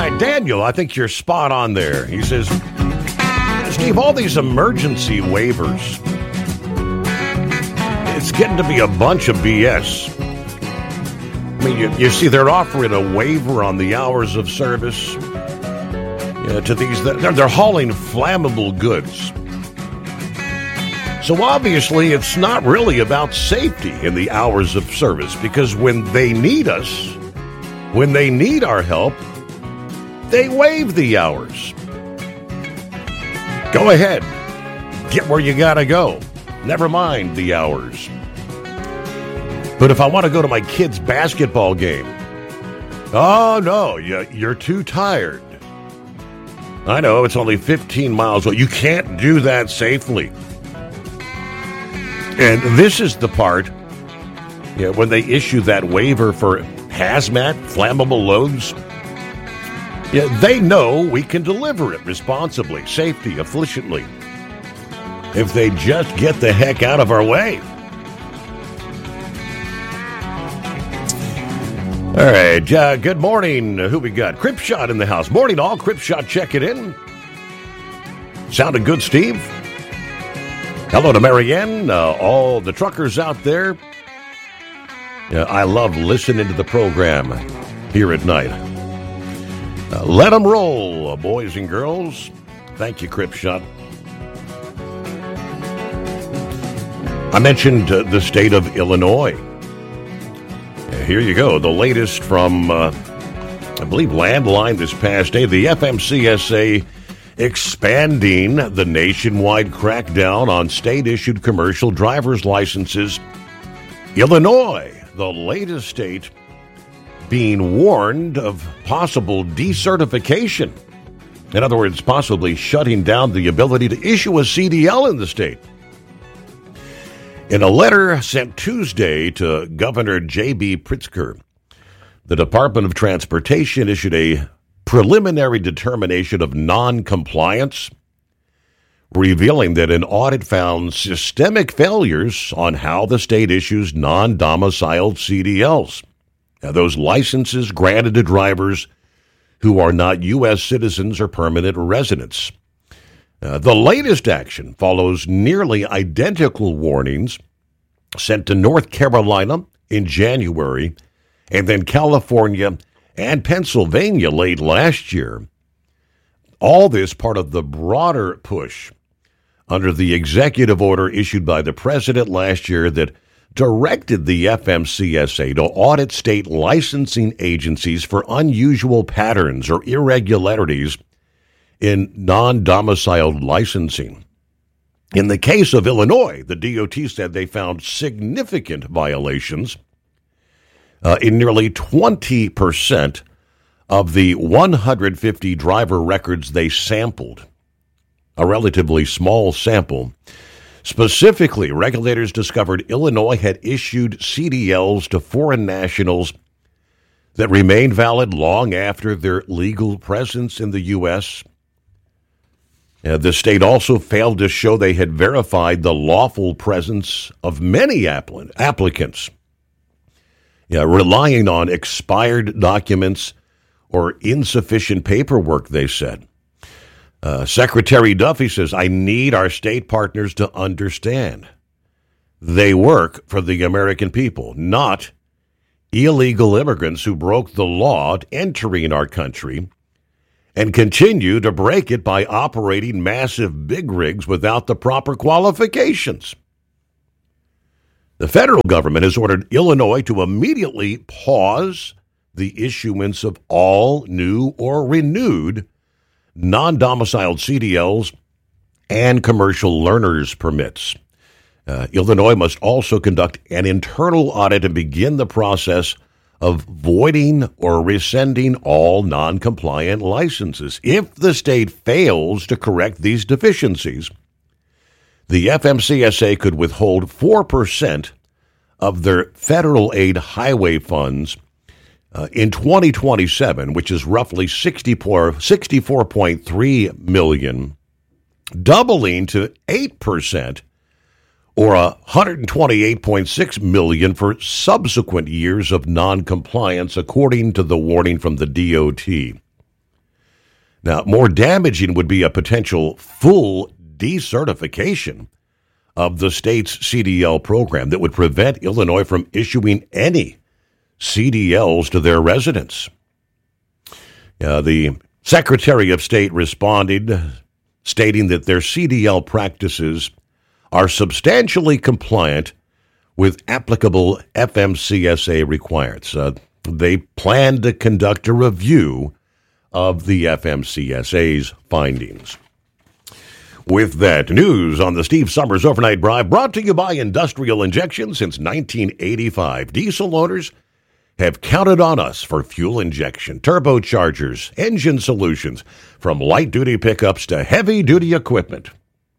right, Daniel, I think you're spot on there. He says, Steve, all these emergency waivers, it's getting to be a bunch of BS. I mean, you see, they're offering a waiver on the hours of service to these. They're hauling flammable goods. So obviously, it's not really about safety in the hours of service, because when they need us, when they need our help, they waive the hours. Go ahead. Get where you gotta go. Never mind the hours. But if I want to go to my kid's basketball game, oh no, you're too tired. I know, it's only 15 miles away. You can't do that safely. And this is the part when they issue that waiver for hazmat, flammable loads. They know we can deliver it responsibly, safely, efficiently, if they just get the heck out of our way. All right, good morning. Who we got? Cripshot in the house. Morning, all. Cripshot checking in. Sounded good, Steve. Hello to Marianne, all the truckers out there. I love listening to the program here at night. Let them roll, boys and girls. Thank you, Cripshot. I mentioned the state of Illinois. Here you go. The latest from, I believe, Landline this past day. The FMCSA expanding the nationwide crackdown on state-issued commercial driver's licenses. Illinois, the latest state, being warned of possible decertification. In other words, possibly shutting down the ability to issue a CDL in the state. In a letter sent Tuesday to Governor J.B. Pritzker, the Department of Transportation issued a preliminary determination of non-compliance, revealing that an audit found systemic failures on how the state issues non-domiciled CDLs. Now, those licenses granted to drivers who are not U.S. citizens or permanent residents. The latest action follows nearly identical warnings sent to North Carolina in January, and then California and Pennsylvania late last year. All this part of the broader push under the executive order issued by the president last year that directed the FMCSA to audit state licensing agencies for unusual patterns or irregularities in non-domiciled licensing. In the case of Illinois, the DOT said they found significant violations in nearly 20% of the 150 driver records they sampled, a relatively small sample. Specifically, regulators discovered Illinois had issued CDLs to foreign nationals that remained valid long after their legal presence in the U.S. The state also failed to show they had verified the lawful presence of many applicants, relying on expired documents or insufficient paperwork, they said. Secretary Duffy says, I need our state partners to understand. They work for the American people, not illegal immigrants who broke the law entering our country and continue to break it by operating massive big rigs without the proper qualifications. The federal government has ordered Illinois to immediately pause the issuance of all new or renewed non-domiciled CDLs and commercial learner's permits. Illinois must also conduct an internal audit and begin the process of voiding or rescinding all non-compliant licenses. If the state fails to correct these deficiencies, the FMCSA could withhold 4% of their federal aid highway funds in 2027, which is roughly $64.3 million, doubling to 8%, or $128.6 million for subsequent years of noncompliance, according to the warning from the DOT. Now, more damaging would be a potential full decertification of the state's CDL program that would prevent Illinois from issuing any CDLs to their residents. The Secretary of State responded, stating that their CDL practices are substantially compliant with applicable FMCSA requirements. They plan to conduct a review of the FMCSA's findings. With that news on the Steve Summers Overnight Drive, brought to you by Industrial Injection. Since 1985, diesel owners have counted on us for fuel injection, turbochargers, engine solutions, from light-duty pickups to heavy-duty equipment.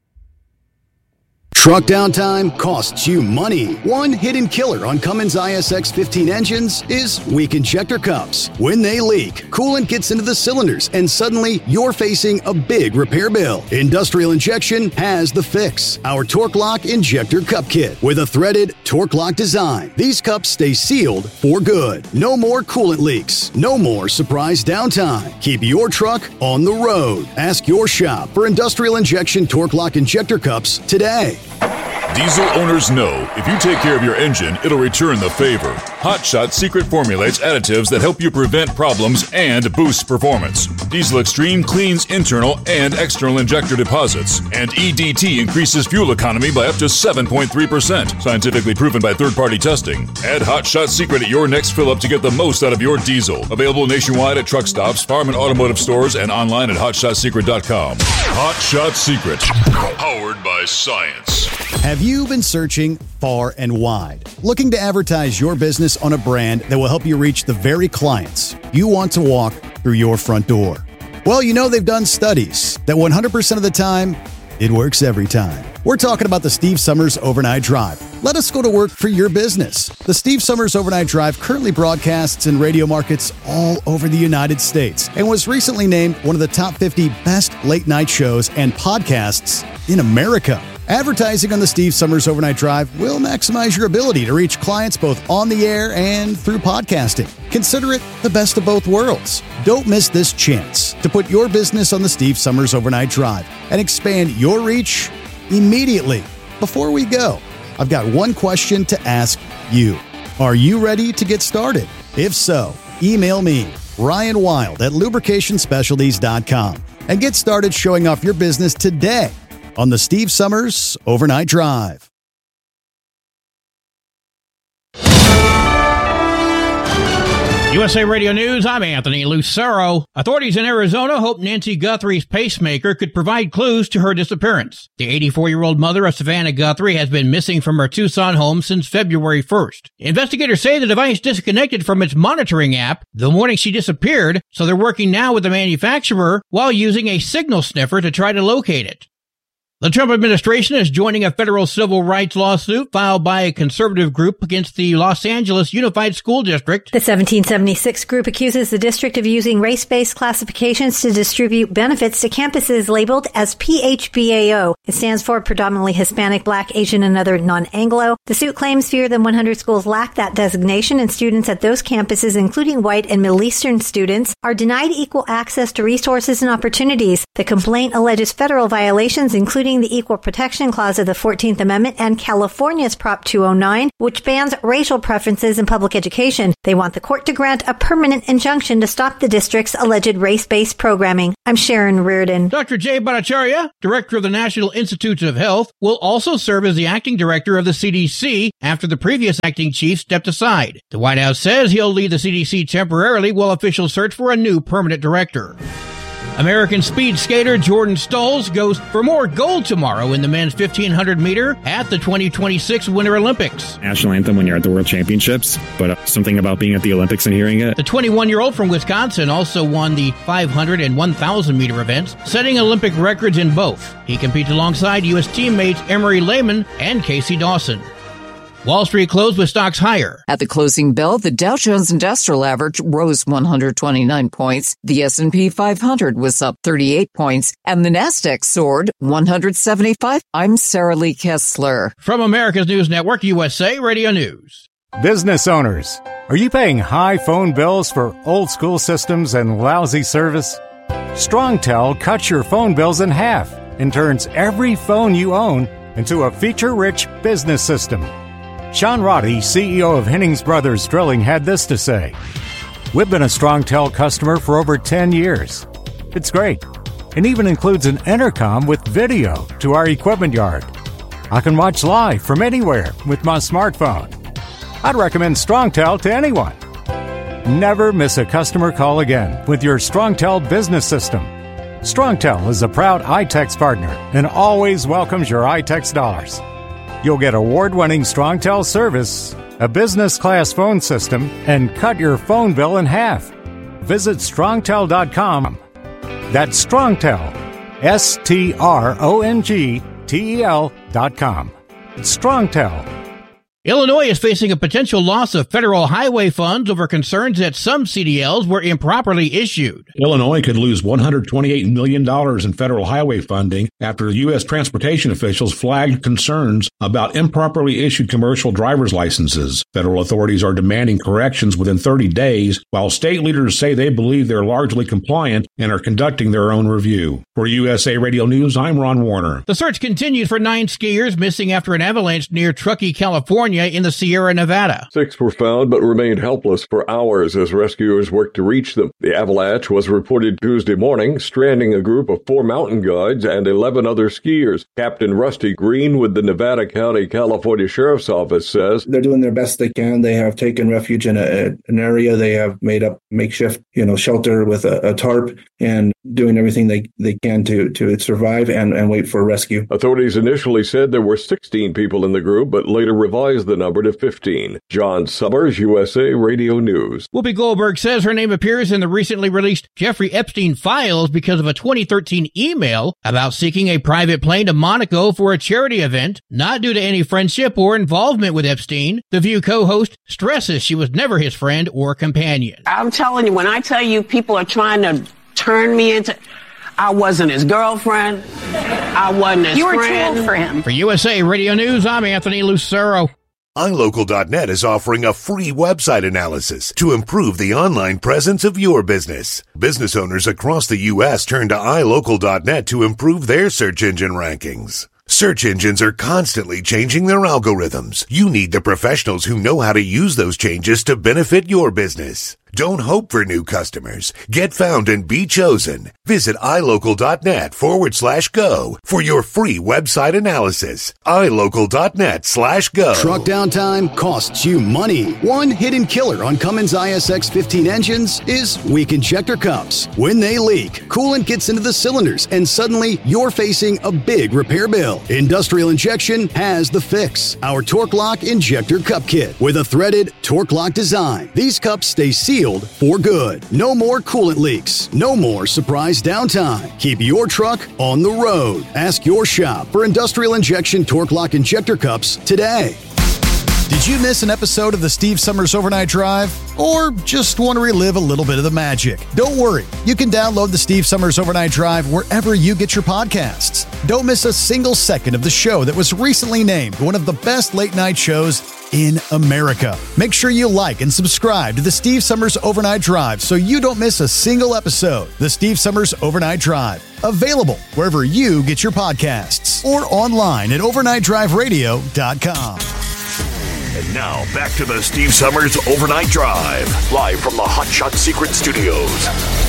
Truck downtime costs you money. One hidden killer on Cummins ISX 15 engines is weak injector cups. When they leak, coolant gets into the cylinders, and suddenly you're facing a big repair bill. Industrial Injection has the fix. Our Torque Lock Injector Cup Kit with a threaded Torque Lock design. These cups stay sealed for good. No more coolant leaks. No more surprise downtime. Keep your truck on the road. Ask your shop for Industrial Injection Torque Lock Injector Cups today. Diesel owners know if you take care of your engine, it'll return the favor. Hot Shot secret formulates additives that help you prevent problems and boost performance. Diesel Extreme cleans internal and external injector deposits, and EDT increases fuel economy by up to 7.3%, scientifically proven by third-party testing. Add Hot Shot secret at your next fill-up to get the most out of your diesel. Available nationwide at truck stops, farm and automotive stores, and online at hotshotsecret.com. Hot Shot Secret, powered by science. Have you been searching far and wide, looking to advertise your business on a brand that will help you reach the very clients you want to walk through your front door? Well, you know they've done studies that 100% of the time, it works every time. We're talking about the Steve Summers Overnight Drive. Let us go to work for your business. The Steve Summers Overnight Drive currently broadcasts in radio markets all over the United States and was recently named one of the top 50 best late-night shows and podcasts in America. Advertising on the Steve Summers Overnight Drive will maximize your ability to reach clients both on the air and through podcasting. Consider it the best of both worlds. Don't miss this chance to put your business on the Steve Summers Overnight Drive and expand your reach immediately. Before we go, I've got one question to ask you. Are you ready to get started? If so, email me, Ryan Wild at lubricationspecialties.com, and get started showing off your business today on the Steve Summers Overnight Drive. USA Radio News, I'm Anthony Lucero. Authorities in Arizona hope Nancy Guthrie's pacemaker could provide clues to her disappearance. The 84-year-old mother of Savannah Guthrie has been missing from her Tucson home since February 1st. Investigators say the device disconnected from its monitoring app the morning she disappeared, so they're working now with the manufacturer while using a signal sniffer to try to locate it. The Trump administration is joining a federal civil rights lawsuit filed by a conservative group against the Los Angeles Unified School District. The 1776 group accuses the district of using race-based classifications to distribute benefits to campuses labeled as PHBAO. It stands for Predominantly Hispanic, Black, Asian, and Other Non-Anglo. The suit claims fewer than 100 schools lack that designation, and students at those campuses, including white and Middle Eastern students, are denied equal access to resources and opportunities. The complaint alleges federal violations, including the Equal Protection Clause of the 14th Amendment and California's Prop 209, which bans racial preferences in public education. They want the court to grant a permanent injunction to stop the district's alleged race-based programming. I'm Sharon Reardon. Dr. Jay Bhattacharya, director of the National Institutes of Health, will also serve as the acting director of the CDC after the previous acting chief stepped aside. The White House says he'll lead the CDC temporarily while officials search for a new permanent director. American speed skater Jordan Stolz goes for more gold tomorrow in the men's 1500 meter at the 2026 Winter Olympics. National anthem when you're at the World Championships, but something about being at the Olympics and hearing it. The 21-year-old from Wisconsin also won the 500 and 1,000 meter events, setting Olympic records in both. He competes alongside U.S. teammates Emery Lehman and Casey Dawson. Wall Street closed with stocks higher. At the closing bell, the Dow Jones Industrial Average rose 129 points. The S&P 500 was up 38 points, and the Nasdaq soared 175. I'm Sarah Lee Kessler. From America's News Network, USA Radio News. Business owners, are you paying high phone bills for old school systems and lousy service? StrongTel cuts your phone bills in half and turns every phone you own into a feature-rich business system. Sean Roddy, CEO of Hennings Brothers Drilling, had this to say: "We've been a StrongTel customer for over 10 years. It's great. It even includes an intercom with video to our equipment yard. I can watch live from anywhere with my smartphone. I'd recommend StrongTel to anyone. Never miss a customer call again with your StrongTel business system. StrongTel is a proud iTex partner and always welcomes your iTex dollars. You'll get award-winning StrongTel service, a business-class phone system, and cut your phone bill in half. Visit strongtel.com. That's StrongTel, StrongTel.com. It's StrongTel. Illinois is facing a potential loss of federal highway funds over concerns that some CDLs were improperly issued. Illinois could lose $128 million in federal highway funding after U.S. transportation officials flagged concerns about improperly issued commercial driver's licenses. Federal authorities are demanding corrections within 30 days, while state leaders say they believe they're largely compliant and are conducting their own review. For USA Radio News, I'm Ron Warner. The search continues for 9 skiers missing after an avalanche near Truckee, California, in the Sierra Nevada. 6 were found but remained helpless for hours as rescuers worked to reach them. The avalanche was reported Tuesday morning, stranding a group of 4 mountain guides and 11 other skiers. Captain Rusty Green with the Nevada County, California Sheriff's Office says they're doing their best they can. They have taken refuge in an area. They have made up makeshift, shelter with a tarp and doing everything they can to survive and wait for rescue. Authorities initially said there were 16 people in the group, but later revised the number to 15. John Summers, USA Radio News. Whoopi Goldberg says her name appears in the recently released Jeffrey Epstein files because of a 2013 email about seeking a private plane to Monaco for a charity event, not due to any friendship or involvement with Epstein. The View co-host stresses she was never his friend or companion. I'm telling you, when I tell you people are trying to turn me into... I wasn't his girlfriend. I wasn't his friend. You were too old for him. For USA Radio News, I'm Anthony Lucero. iLocal.net is offering a free website analysis to improve the online presence of your business. Business owners across the U.S. turn to iLocal.net to improve their search engine rankings. Search engines are constantly changing their algorithms. You need the professionals who know how to use those changes to benefit your business. Don't hope for new customers. Get found and be chosen. Visit iLocal.net/go for your free website analysis. iLocal.net/go. Truck downtime costs you money. One hidden killer on Cummins ISX-15 engines is weak injector cups. When they leak, coolant gets into the cylinders and suddenly you're facing a big repair bill. Industrial Injection has the fix. Our Torque Lock Injector Cup Kit with a threaded Torque Lock design. These cups stay sealed for good. No more coolant leaks. No more surprise downtime. Keep your truck on the road. Ask your shop for Industrial Injection Torque Lock Injector Cups today. Did you miss an episode of the Steve Summers Overnight Drive? Or just want to relive a little bit of the magic? Don't worry. You can download the Steve Summers Overnight Drive wherever you get your podcasts. Don't miss a single second of the show that was recently named one of the best late night shows in America. Make sure you like and subscribe to the Steve Summers Overnight Drive so you don't miss a single episode. The Steve Summers Overnight Drive. Available wherever you get your podcasts or online at overnightdriveradio.com. And now, back to the Steve Summers Overnight Drive, live from the Hot Shot Secret Studios.